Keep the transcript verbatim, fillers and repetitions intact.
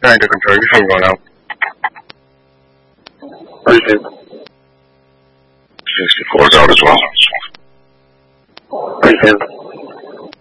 trying to control your finger now. Receive. sixty-four is out as well. Receive.